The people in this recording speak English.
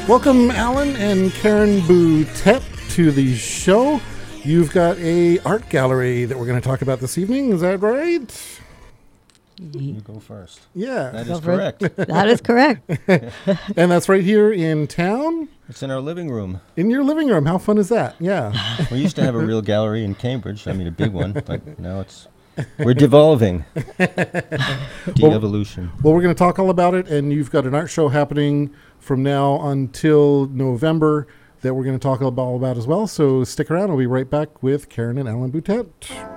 Welcome, Alan and Karen Boutet, to the show. You've got a art gallery that we're going to talk about this evening. Is that right? You go first. Yeah. That is correct. That is correct. And that's right here in town? It's in our living room. In your living room. How fun is that? Yeah. We used to have a real gallery in Cambridge. I mean, a big one, but now we're devolving. De-evolution. Well, we're going to talk all about it, and you've got an art show happening from now until November that we're going to talk all about as well. So stick around. We'll be right back with Karen and Alan Boutet.